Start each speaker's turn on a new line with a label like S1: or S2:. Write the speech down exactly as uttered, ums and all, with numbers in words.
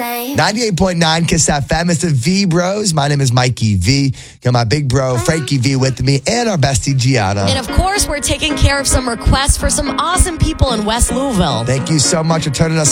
S1: same.
S2: ninety-eight point nine Kiss F M. It's the V Bros. My name is Mikey V. Got my big bro, Frankie V, with me, and our bestie, Gianna.
S3: And of course, we're taking care of some requests for some awesome people in West Louisville.
S2: Thank you so much for turning us